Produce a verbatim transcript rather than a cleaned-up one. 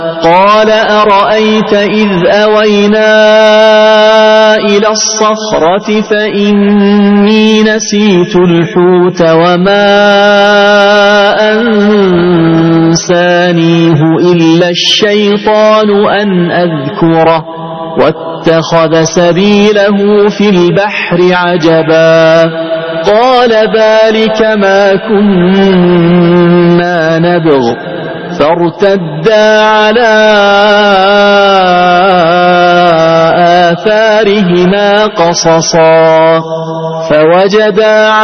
قال أرأيت إذ أوينا إلى الصخرة فإني نسيت الحوت وما أنسانيه إلا الشيطان أن أذكره واتخذ سبيله في البحر عجبا قال ذلك ما كنا نبغ فارتدا على آثارهما قصصا فوجدا